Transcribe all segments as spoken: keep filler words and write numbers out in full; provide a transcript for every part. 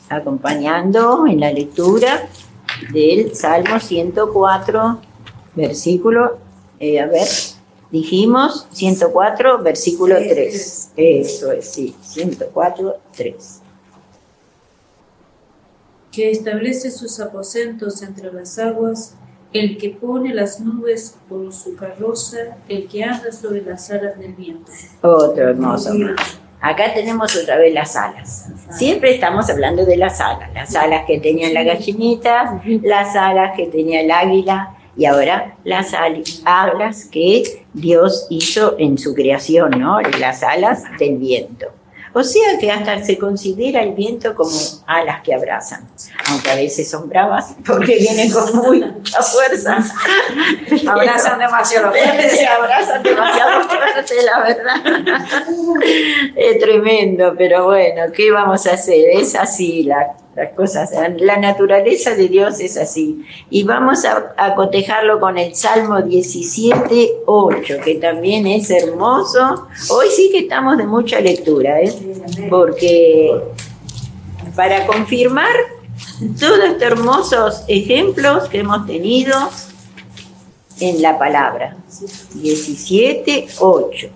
acompañando en la lectura del Salmo ciento cuatro, versículo, eh, a ver, dijimos ciento cuatro, versículo tres. Eso es, sí, ciento cuatro, tres. Que establece sus aposentos entre las aguas, el que pone las nubes por su carroza, el que anda sobre las alas del viento. Otro hermoso. Acá tenemos otra vez las alas. Siempre estamos hablando de las alas. Las alas que tenían la gallinita, las alas que tenía el águila, y ahora las alas que Dios hizo en su creación, ¿no? Las alas del viento. O sea que hasta se considera el viento como alas que abrazan, aunque a veces son bravas porque vienen con mucha fuerza. Abrazan demasiado fuerte. Se abrazan demasiado fuerte, la verdad. Es tremendo, pero bueno, ¿qué vamos a hacer? Es así la, las cosas. La naturaleza de Dios es así. Y vamos a, a cotejarlo con el Salmo diecisiete, ocho, que también es hermoso. Hoy sí que estamos de mucha lectura, ¿eh? Porque para confirmar todos estos hermosos ejemplos que hemos tenido en la palabra, diecisiete, ocho,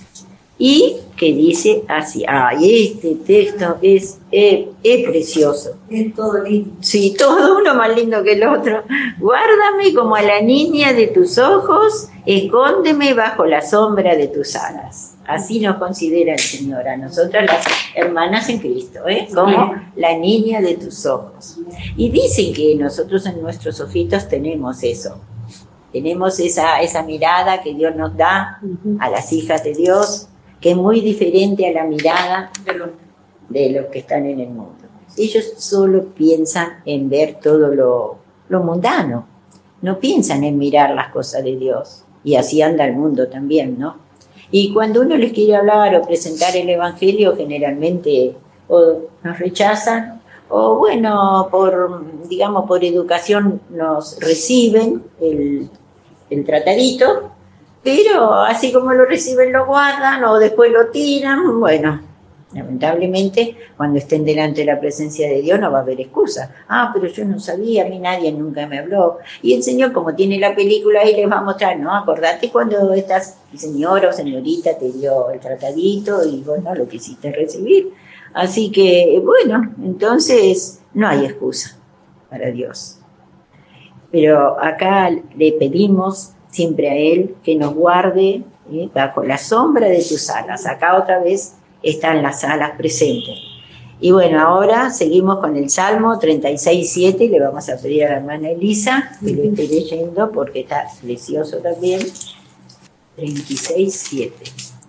y que dice así, ay, este texto es, es, es precioso. Es todo lindo. Sí, todo uno más lindo que el otro. Guárdame como a la niña de tus ojos, escóndeme bajo la sombra de tus alas. Así nos considera el Señor a nosotras las hermanas en Cristo, ¿eh? Como la niña de tus ojos. Y dicen que nosotros en nuestros ojitos tenemos eso. Tenemos esa, esa mirada que Dios nos da a las hijas de Dios, que es muy diferente a la mirada de los, de los que están en el mundo. Ellos solo piensan en ver todo lo, lo mundano, no piensan en mirar las cosas de Dios. Y así anda el mundo también, ¿no? Y cuando uno les quiere hablar o presentar el Evangelio, generalmente o nos rechazan, o bueno, por, digamos, por educación nos reciben el, el tratadito, pero así como lo reciben lo guardan o después lo tiran. Bueno, lamentablemente cuando estén delante de la presencia de Dios no va a haber excusa. Ah, pero yo no sabía, a mí nadie nunca me habló. Y el Señor, como tiene la película ahí, les va a mostrar, ¿no? Acordate cuando esta señora o señorita te dio el tratadito y vos no lo quisiste recibir. Así que, bueno, entonces no hay excusa para Dios. Pero acá le pedimos siempre a Él que nos guarde, ¿eh? Bajo la sombra de tus alas. Acá otra vez están las alas presentes. Y bueno, ahora seguimos con el Salmo treinta y seis, siete, y le vamos a pedir a la hermana Elisa que lo esté leyendo porque está precioso también. treinta y seis, siete.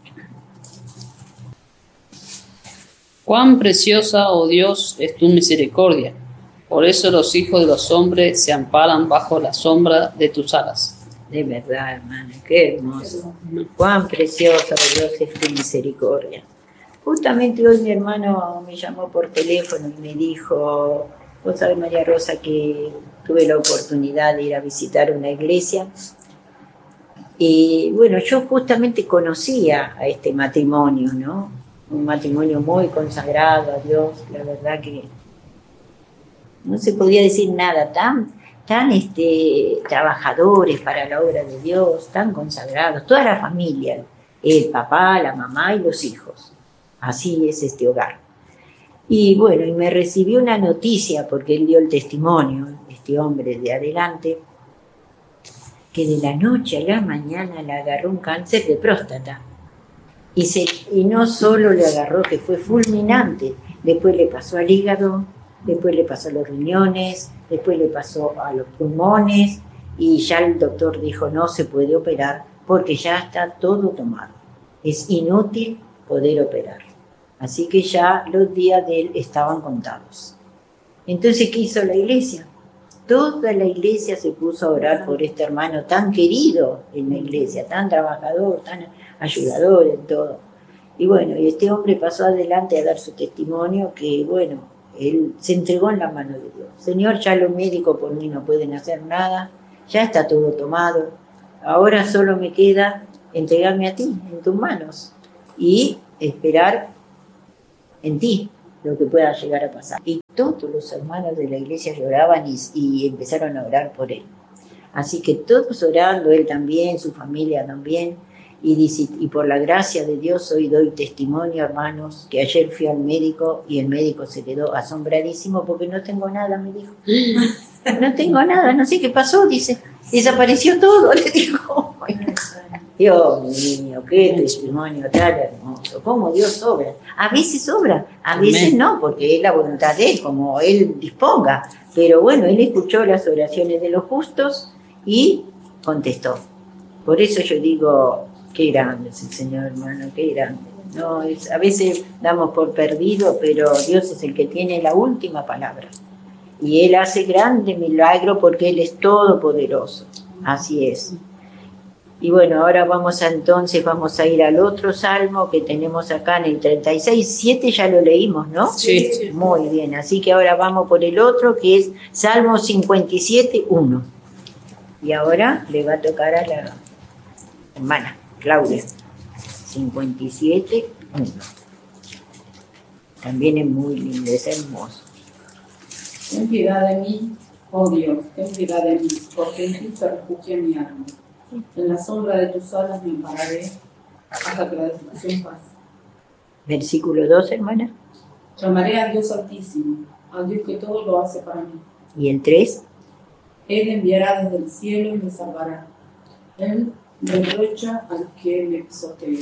Cuán preciosa, oh Dios, es tu misericordia. Por eso los hijos de los hombres se amparan bajo la sombra de tus alas. De verdad, hermana, qué hermoso. Cuán preciosa, oh Dios, es tu misericordia. Justamente hoy mi hermano me llamó por teléfono y me dijo, vos sabés, María Rosa, que tuve la oportunidad de ir a visitar una iglesia. Y bueno, yo justamente conocía a este matrimonio, ¿no? Un matrimonio muy consagrado a Dios, la verdad que no se podía decir nada, tan, tan este, trabajadores para la obra de Dios, tan consagrados, toda la familia, el papá, la mamá y los hijos. Así es este hogar. Y bueno, y me recibió una noticia, porque él dio el testimonio, este hombre de adelante, que de la noche a la mañana le agarró un cáncer de próstata. Y, se, y no solo le agarró, que fue fulminante, después le pasó al hígado, después le pasó a los riñones, después le pasó a los pulmones, y ya el doctor dijo, no se puede operar, porque ya está todo tomado. Es inútil poder operar. Así que ya los días de él estaban contados. Entonces, ¿qué hizo la iglesia? Toda la iglesia se puso a orar por este hermano tan querido en la iglesia, tan trabajador, tan ayudador en todo. Y bueno, y este hombre pasó adelante a dar su testimonio que, bueno, él se entregó en la mano de Dios. Señor, ya los médicos por mí no pueden hacer nada, ya está todo tomado. Ahora solo me queda entregarme a ti, en tus manos, y esperar en ti lo que pueda llegar a pasar. Y todos los hermanos de la iglesia lloraban y, y empezaron a orar por él. Así que todos orando, él también, su familia también. Y dice, y por la gracia de Dios hoy doy testimonio, hermanos, que ayer fui al médico y el médico se quedó asombradísimo porque no tengo nada, me dijo. No tengo nada, no sé qué pasó, dice. Desapareció todo, le dijo. Dios mío, qué testimonio tan hermoso. Cómo Dios obra. A veces obra, a veces Amén. no, porque es la voluntad de Él, como Él disponga. Pero bueno, Él escuchó las oraciones de los justos y contestó. Por eso yo digo, qué grande es el Señor, hermano, qué grande. No, es, a veces damos por perdido, pero Dios es el que tiene la última palabra. Y Él hace grande milagro porque Él es todopoderoso. Así es. Y bueno, ahora vamos a, entonces, vamos a ir al otro salmo que tenemos acá en el treinta y seis. siete ya lo leímos, ¿no? Sí. Muy bien, así que ahora vamos por el otro que es Salmo cincuenta y siete, uno. Y ahora le va a tocar a la hermana Claudia. cincuenta y siete, uno. También es muy lindo, es hermoso. Ten piedad de mí, oh Dios, ten piedad de mí, porque en ti se refugia mi alma. En la sombra de tus alas me ampararé hasta que la destrucción pase. Versículo dos, hermana. Llamaré a Dios Altísimo, al Dios que todo lo hace para mí. Y el tres. Él enviará desde el cielo y me salvará. Él reprocha al que me pisotea.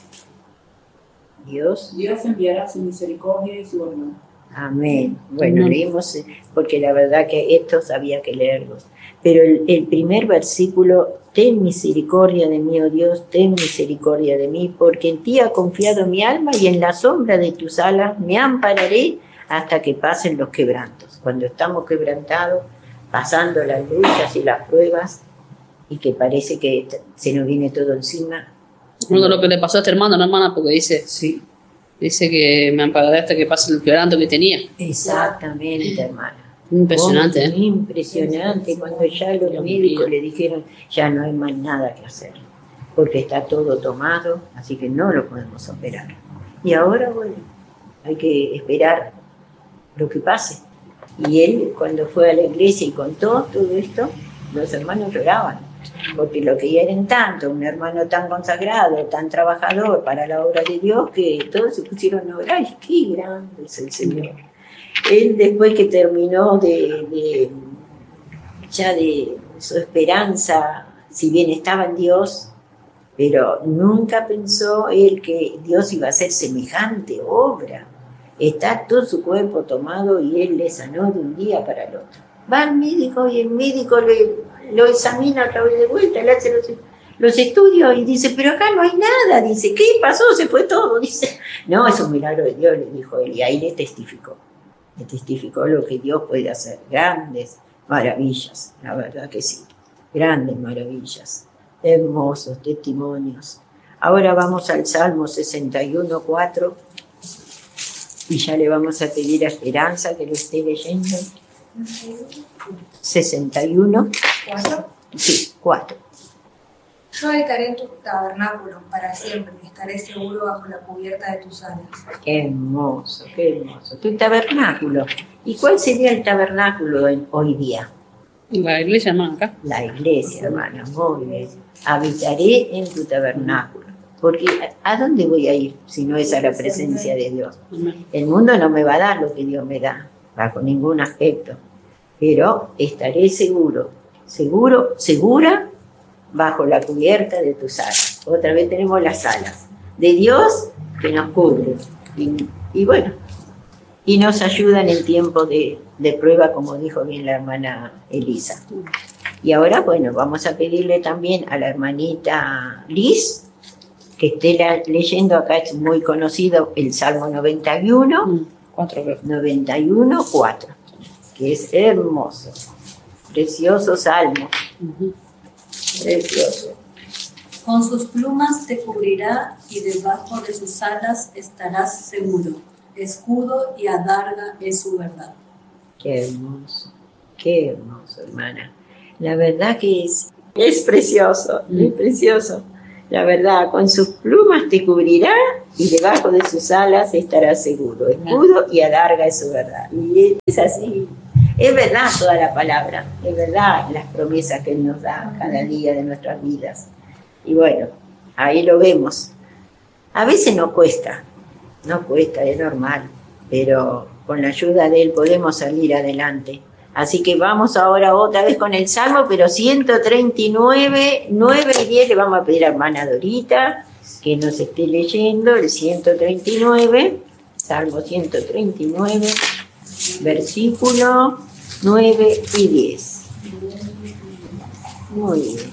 Dios. Dios enviará su misericordia y su verdad. Amén. Bueno, Amén. leímos porque la verdad que estos había que leerlos. Pero el, el primer versículo, ten misericordia de mí, oh Dios, ten misericordia de mí, porque en ti ha confiado mi alma y en la sombra de tus alas me ampararé hasta que pasen los quebrantos. Cuando estamos quebrantados, pasando las luchas y las pruebas, y que parece que se nos viene todo encima. Bueno, lo que le pasó a este hermano, ¿no, hermana? Porque dice, Sí. dice que me ampararé hasta que pase el quebranto que tenía. Exactamente, hermana. Impresionante, ¿eh? Impresionante, cuando ya los médicos le dijeron ya no hay más nada que hacer, porque está todo tomado, así que no lo podemos operar. Y ahora, bueno, hay que esperar lo que pase. Y él, cuando fue a la iglesia y contó todo esto, los hermanos lloraban, porque lo querían tanto, un hermano tan consagrado, tan trabajador para la obra de Dios, que todos se pusieron a orar. ¡Y qué grande es el Señor! Él, después que terminó de, de ya de su esperanza, si bien estaba en Dios, pero nunca pensó él que Dios iba a hacer semejante obra. Está todo su cuerpo tomado y él le sanó de un día para el otro. Va al médico y el médico le, lo examina otra vez de vuelta, le hace los, los estudios y dice, pero acá no hay nada. Dice, ¿qué pasó? Se fue todo. Dice, no, es un milagro de Dios, le dijo él, y ahí le testificó. Le testificó lo que Dios puede hacer. Grandes maravillas, la verdad que sí. Grandes maravillas. Hermosos testimonios. Ahora vamos al Salmo sesenta y uno, cuatro. Y ya le vamos a pedir a Esperanza que lo esté leyendo. sesenta y uno. ¿Cuatro? Sí, cuatro. Yo habitaré en tu tabernáculo para siempre, estaré seguro bajo la cubierta de tus alas. Qué hermoso, qué hermoso. Tu tabernáculo. ¿Y cuál sería el tabernáculo en, hoy día? La iglesia, hermana, acá. La iglesia, hermana, muy bien. Habitaré en tu tabernáculo. Porque ¿a dónde voy a ir si no es a la presencia de Dios? Amén. El mundo no me va a dar lo que Dios me da, bajo ningún aspecto. Pero estaré seguro, seguro, segura, bajo la cubierta de tus alas. Otra vez tenemos las alas de Dios que nos cubre. Y, y bueno, y nos ayuda en el tiempo de, de prueba, como dijo bien la hermana Elisa. Y ahora, bueno, vamos a pedirle también a la hermanita Liz que esté la, leyendo, acá es muy conocido el Salmo noventa y uno, Mm, Cuatro, creo. noventa y uno, cuatro, que es hermoso, precioso salmo, Ujú. precioso. Con sus plumas te cubrirá y debajo de sus alas estarás seguro. Escudo y adarga es su verdad. Qué hermoso, qué hermoso, hermana. La verdad que es, es precioso, Mm. es precioso. La verdad, con sus plumas te cubrirá y debajo de sus alas estará seguro. Escudo y adarga es su verdad. Y es así. Es verdad toda la palabra, es verdad las promesas que Él nos da cada día de nuestras vidas. Y bueno, ahí lo vemos. A veces no cuesta, no cuesta, es normal, pero con la ayuda de Él podemos salir adelante. Así que vamos ahora otra vez con el Salmo, pero ciento treinta y nueve, nueve y diez le vamos a pedir a hermana Dorita que nos esté leyendo el ciento treinta y nueve, Salmo ciento treinta y nueve, versículo nueve y diez. Muy bien.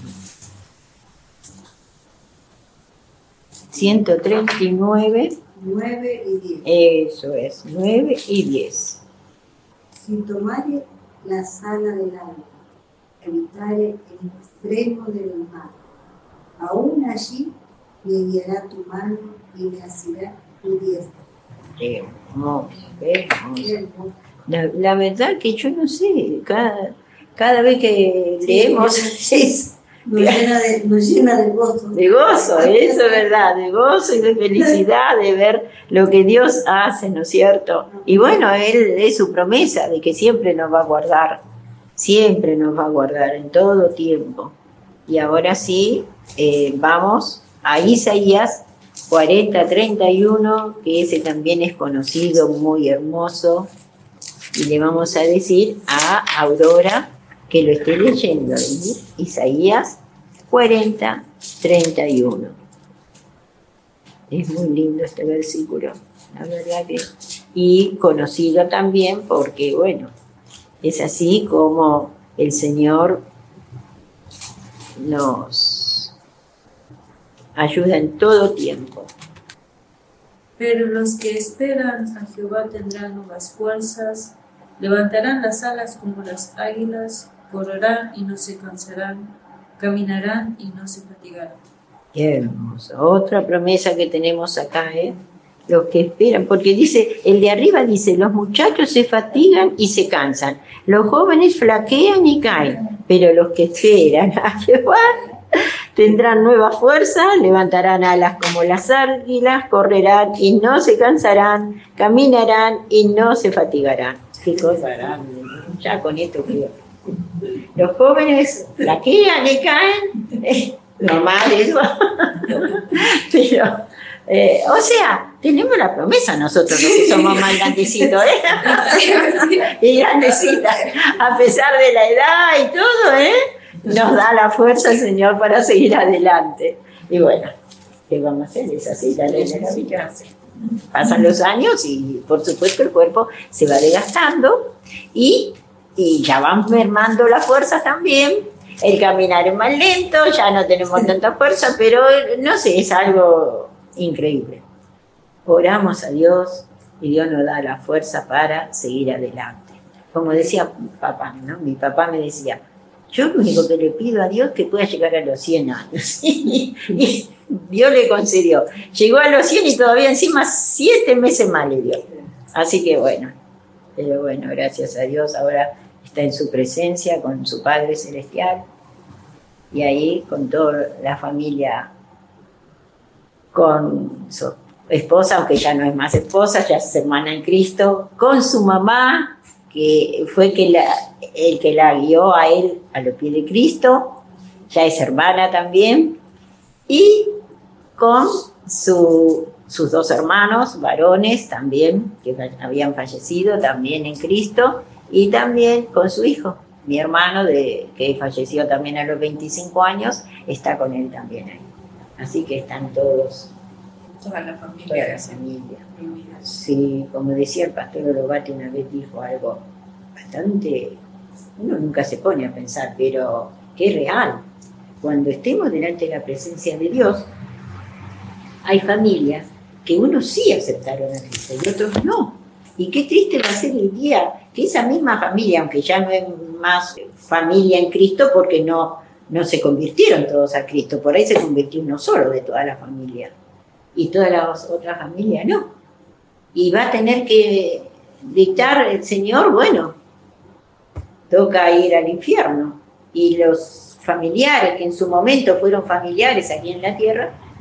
ciento treinta y nueve. nueve y diez. Eso es, nueve y diez. Si tomare la sala del alma, habitare el extremo del mar, aún allí me guiará tu mano y me asirá tu diestra. Hermoso, hermoso. La, la verdad que yo no sé, cada, cada vez que sí, leemos es, nos, llena de, nos llena de gozo. De gozo, eso es verdad, de gozo y de felicidad de ver lo que Dios hace, ¿no es cierto? Y bueno, Él es su promesa de que siempre nos va a guardar, siempre nos va a guardar en todo tiempo. Y ahora sí, eh, vamos a Isaías cuarenta, treinta y uno, que ese también es conocido, muy hermoso, y le vamos a decir a Aurora que lo esté leyendo. Isaías cuarenta, treinta y uno. Es muy lindo este versículo, la verdad que, y conocido también porque, bueno, es así como el Señor nos ayuda en todo tiempo. Pero los que esperan a Jehová tendrán nuevas fuerzas, levantarán las alas como las águilas, correrán y no se cansarán, caminarán y no se fatigarán. Qué hermoso. Otra promesa que tenemos acá, ¿eh? Los que esperan, porque dice, el de arriba dice, los muchachos se fatigan y se cansan, los jóvenes flaquean y caen, pero los que esperan a Jehová tendrán nueva fuerza, levantarán alas como las águilas, correrán y no se cansarán, caminarán y no se fatigarán. Qué cosa grande, ya con esto creo. Los jóvenes flaquean y caen, eh, normal eso, pero, eh, o sea, tenemos la promesa nosotros, los que somos más grandecitos, ¿eh? Y grandecitas, a pesar de la edad y todo, ¿eh? Nos da la fuerza el Señor para seguir adelante. Y bueno, ¿qué vamos a hacer? Es así, la ley de la vida. Pasan los años y por supuesto el cuerpo se va desgastando y, y ya van mermando las fuerzas también. El caminar es más lento, ya no tenemos tanta fuerza, pero no sé, es algo increíble. Oramos a Dios y Dios nos da la fuerza para seguir adelante. Como decía papá, ¿no? Mi papá me decía, yo lo único que le pido a Dios es que pueda llegar a los cien años. Y Dios le concedió. Llegó a los cien y todavía encima siete meses más le dio. Así que bueno, pero bueno, gracias a Dios ahora está en su presencia con su Padre Celestial y ahí con toda la familia, con su esposa, aunque ya no es más esposa, ya es hermana en Cristo, con su mamá, que fue que la, el que la guió a él a los pies de Cristo, ya es hermana también, y con su, sus dos hermanos varones también, que habían fallecido también en Cristo, y también con su hijo, mi hermano, de, que falleció también a los veinticinco años, está con él también ahí. Así que están todos, Toda la familia. toda la familia. Sí, como decía el pastor Orobate una vez, dijo algo bastante, uno nunca se pone a pensar, pero que es real. Cuando estemos delante de la presencia de Dios, hay familias que unos sí aceptaron a Cristo y otros no. Y qué triste va a ser el día que esa misma familia, aunque ya no es más familia en Cristo porque no, no se convirtieron todos a Cristo, por ahí se convirtió uno solo de toda la familia y todas las otras familias no. Y va a tener que dictar el Señor, bueno, toca ir al infierno. Y los familiares, que en su momento fueron familiares aquí en la tierra,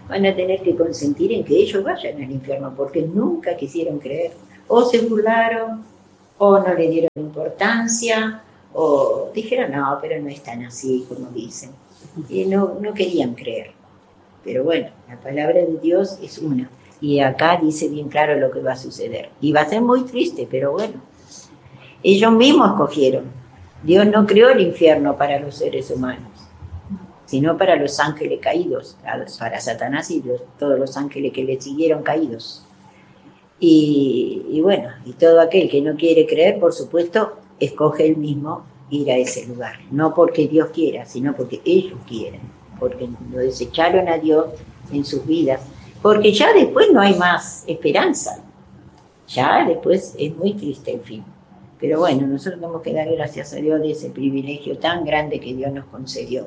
van a tener que consentir en que ellos vayan al infierno, porque nunca quisieron creer. O se burlaron, o no le dieron importancia, o dijeron, no, pero no es tan así como dicen. Y no, no querían creer. Pero bueno, la palabra de Dios es una. Y acá dice bien claro lo que va a suceder. Y va a ser muy triste, pero bueno. Ellos mismos escogieron. Dios no creó el infierno para los seres humanos, sino para los ángeles caídos, para Satanás y los, todos los ángeles que le siguieron caídos. Y, y bueno, y todo aquel que no quiere creer, por supuesto, escoge él mismo ir a ese lugar. No porque Dios quiera, sino porque ellos quieren, porque lo desecharon a Dios en sus vidas, porque ya después no hay más esperanza. Ya después es muy triste el fin. Pero bueno, nosotros tenemos que dar gracias a Dios de ese privilegio tan grande que Dios nos concedió.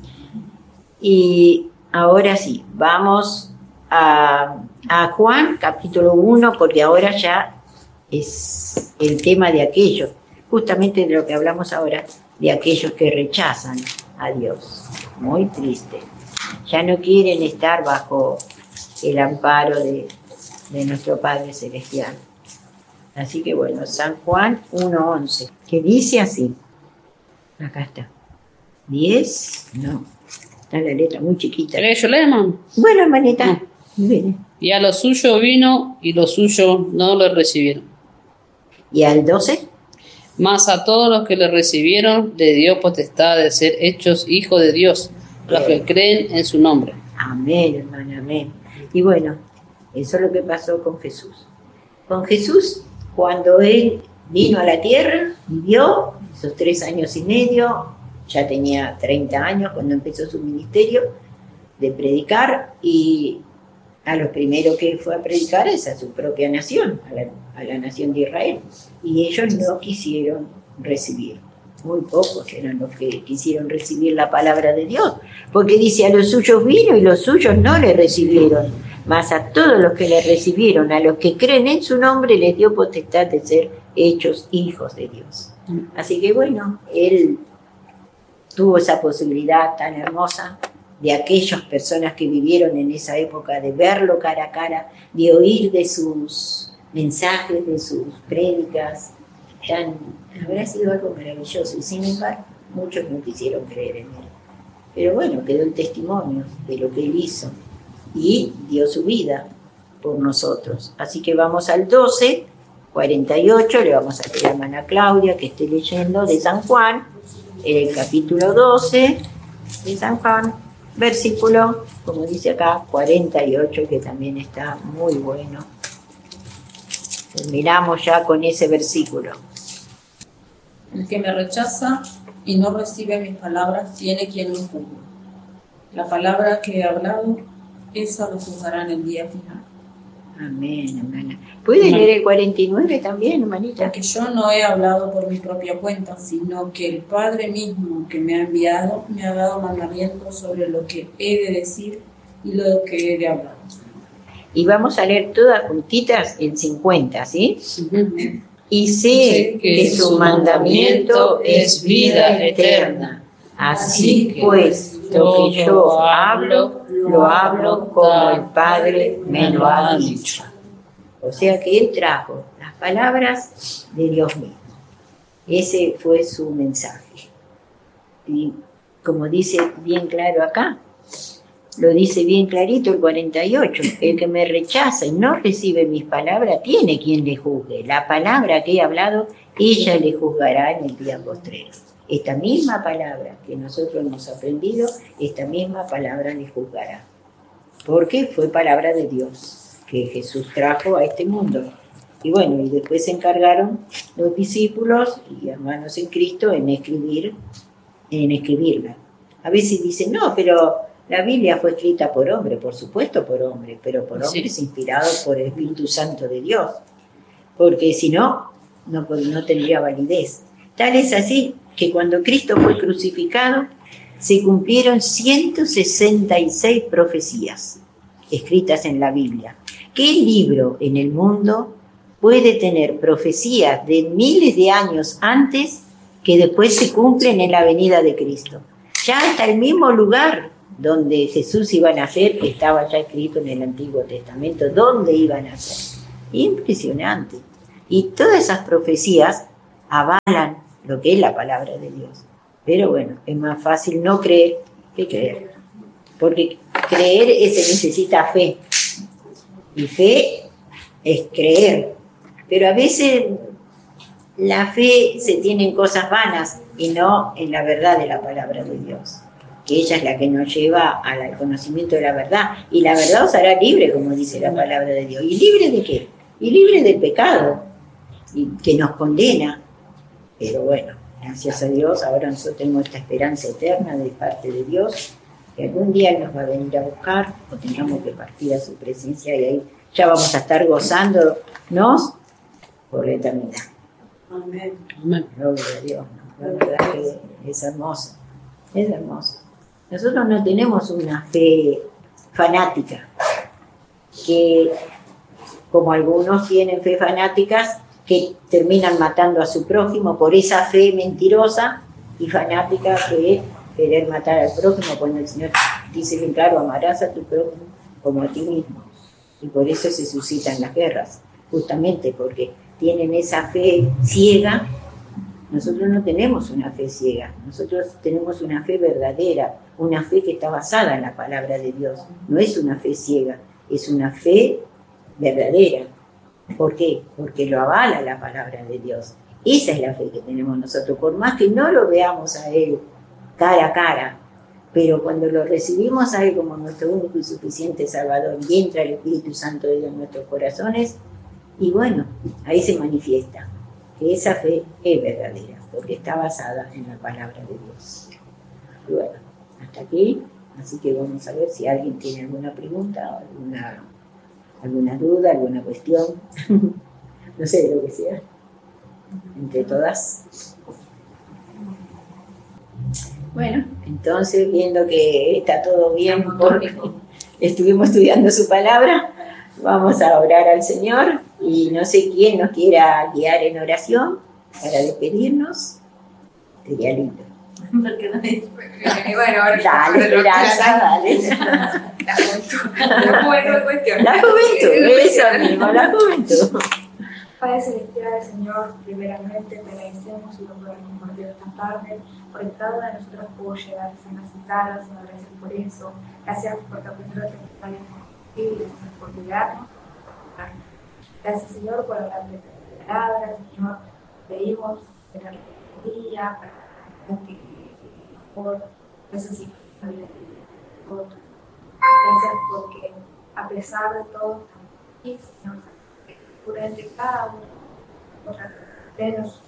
Y ahora sí, vamos a, a Juan capítulo uno, porque ahora ya es el tema de aquellos, justamente de lo que hablamos ahora, de aquellos que rechazan a Dios. Muy triste. Ya no quieren estar bajo el amparo de, de nuestro Padre Celestial. Así que bueno, San Juan uno once, que dice así. Acá está. diez, no. Está la letra muy chiquita. ¿Querés que yo lea, hermano? Bueno, hermanita. No. Viene. Y a lo suyo vino, y los suyos no le recibieron. ¿Y al doce? Mas a todos los que le recibieron, le dio potestad de ser hechos hijos de Dios, los que creen en su nombre. Amén, hermano, amén. Y bueno, eso es lo que pasó con Jesús. Con Jesús, cuando Él vino a la tierra, vivió esos tres años y medio, ya tenía treinta años cuando empezó su ministerio de predicar, y a los primeros que fue a predicar es a su propia nación, a la, a la nación de Israel, y ellos no quisieron recibir. Muy pocos eran los que quisieron recibir la palabra de Dios, porque dice, a los suyos vino y los suyos no le recibieron, mas a todos los que le recibieron, a los que creen en su nombre, les dio potestad de ser hechos hijos de Dios. Así que bueno, Él tuvo esa posibilidad tan hermosa de aquellas personas que vivieron en esa época, de verlo cara a cara, de oír de sus mensajes, de sus prédicas. Tan, habrá sido algo maravilloso, y sin embargo muchos no quisieron creer en Él. Pero bueno, quedó el testimonio de lo que Él hizo y dio su vida por nosotros. Así que vamos al doce, cuarenta y ocho, le vamos a pedir a hermana Claudia que esté leyendo de San Juan, el capítulo doce de San Juan, versículo, como dice acá, cuarenta y ocho, que también está muy bueno. Terminamos ya con ese versículo. El que me rechaza y no recibe mis palabras tiene quien lo juzgue. La palabra que he hablado, esa lo juzgará en el día final. Amén, hermana. ¿Puedes leer el cuarenta y nueve también, hermanita? Porque yo no he hablado por mi propia cuenta, sino que el Padre mismo que me ha enviado me ha dado mandamientos sobre lo que he de decir y lo que he de hablar. Y vamos a leer todas juntitas en cincuenta, ¿sí? Amén. Y sé que su mandamiento es vida eterna. Así pues, lo que yo hablo, lo hablo como el Padre me lo ha dicho. O sea que Él trajo las palabras de Dios mismo. Ese fue su mensaje. Y como dice bien claro acá, lo dice bien clarito el cuarenta y ocho, el que me rechaza y no recibe mis palabras, tiene quien le juzgue. La palabra que he hablado, ella le juzgará en el día postrero. Esta misma palabra que nosotros hemos aprendido, esta misma palabra le juzgará. Porque fue palabra de Dios que Jesús trajo a este mundo. Y bueno, y después se encargaron los discípulos y hermanos en Cristo en escribir, en escribirla. A veces dicen, no, pero la Biblia fue escrita por hombre, por supuesto por hombre, pero por hombres sí, inspirados por el Espíritu Santo de Dios. Porque si no, no, no tendría validez. Tal es así que cuando Cristo fue crucificado, se cumplieron ciento sesenta y seis profecías escritas en la Biblia. ¿Qué libro en el mundo puede tener profecías de miles de años antes que después se cumplen en la venida de Cristo? Ya hasta el mismo lugar donde Jesús iba a nacer estaba ya escrito en el Antiguo Testamento dónde iba a nacer. Impresionante. Y todas esas profecías avalan lo que es la palabra de Dios. Pero bueno, es más fácil no creer que creer. Porque creer es, se necesita fe. Y fe es creer. Pero a veces la fe se tiene en cosas vanas y no en la verdad de la palabra de Dios. Que ella es la que nos lleva al conocimiento de la verdad. Y la verdad os hará libre, como dice la palabra de Dios. ¿Y libre de qué? Y libre del pecado, y que nos condena. Pero bueno, gracias a Dios, ahora nosotros tenemos esta esperanza eterna de parte de Dios, que algún día Él nos va a venir a buscar, o tengamos que partir a su presencia, y ahí ya vamos a estar gozándonos por la eternidad. Amén. Amén. Gloria a Dios, ¿no? La verdad que es hermoso, es hermoso. Nosotros no tenemos una fe fanática, que como algunos tienen fe fanáticas, que terminan matando a su prójimo por esa fe mentirosa y fanática que es querer matar al prójimo, cuando el Señor dice bien claro, amarás a tu prójimo como a ti mismo. Y por eso se suscitan las guerras, justamente porque tienen esa fe ciega. Nosotros no tenemos una fe ciega, nosotros tenemos una fe verdadera, una fe que está basada en la palabra de Dios. No es una fe ciega, es una fe verdadera. ¿Por qué? Porque lo avala la palabra de Dios. Esa es la fe que tenemos nosotros, por más que no lo veamos a Él cara a cara, pero cuando lo recibimos a Él como nuestro único y suficiente Salvador y entra el Espíritu Santo de Dios en nuestros corazones, y bueno, ahí se manifiesta que esa fe es verdadera, porque está basada en la palabra de Dios. Y bueno, hasta aquí, así que vamos a ver si alguien tiene alguna pregunta, alguna, alguna duda, alguna cuestión, no sé, lo que sea, entre todas. Bueno, entonces, viendo que está todo bien, porque estuvimos estudiando su palabra, vamos a orar al Señor, y no sé quién nos quiera guiar en oración para despedirnos. Sería lindo. Porque no es. Bueno, ahora dale, Esperanza, dale. La juventud. La juventud en cuestión. La juventud, eso mismo, la juventud. Padre Celestial, Señor, primeramente te agradecemos y lo podemos compartir esta tarde, porque cada una de nosotros pudo llegar sanas y salvas, Señor, gracias por eso. Gracias porque a pesar de que estamos contigo, gracias por cuidarnos. Gracias, Señor, por hablar de tu palabra, Señor. Pedimos tener día para que por necesitamos la vida de otros. Gracias porque a pesar de todo, y Señor, durante cada uno de nosotros,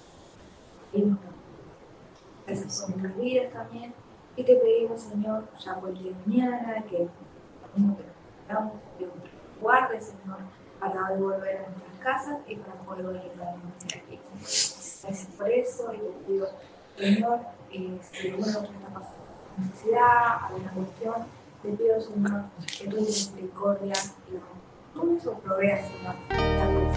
gracias por nuestras vidas también, y te pedimos, Señor, ya por el día de mañana, que no te damos, que guardes, Señor, para poder volver a nuestras casas y para poder volver a nuestra aquí. Gracias por eso, y te pido, Señor, eh, si alguno de nosotros está pasando necesidad, alguna cuestión, te pido, Señor, que tu misericordia y tú nos proveas, Señor.